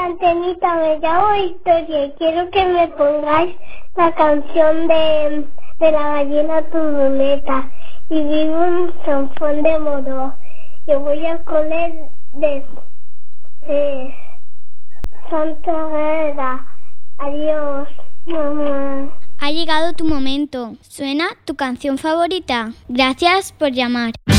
Antenita, me llamo Victoria y quiero que me pongáis la canción de la gallina turbuleta y vivo un San de Moró. Yo voy al cole de Santa Vera. Adiós, mamá. Ha llegado tu momento. ¿Suena tu canción favorita? Gracias por llamar.